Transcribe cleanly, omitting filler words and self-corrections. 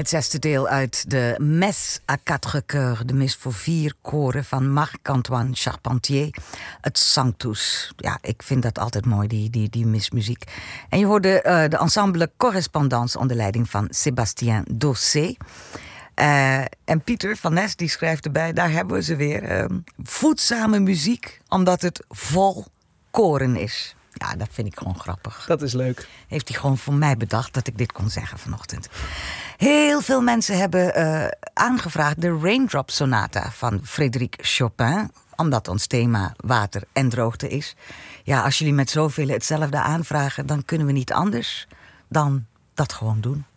Het zesde deel uit de Messe à quatre chœurs, de mis voor 4 koren van Marc-Antoine Charpentier, het Sanctus. Ja, ik vind dat altijd mooi, die mismuziek. En je hoorde de ensemble Correspondance onder leiding van Sébastien Dossé. En Pieter van Nes die schrijft erbij, daar hebben we ze weer. Voedzame muziek, omdat het vol koren is. Ja, dat vind ik gewoon grappig. Dat is leuk. Heeft hij gewoon voor mij bedacht dat ik dit kon zeggen vanochtend. Heel veel mensen hebben aangevraagd de Raindrop Sonata van Frédéric Chopin. Omdat ons thema water en droogte is. Ja, als jullie met zoveel hetzelfde aanvragen, dan kunnen we niet anders dan dat gewoon doen.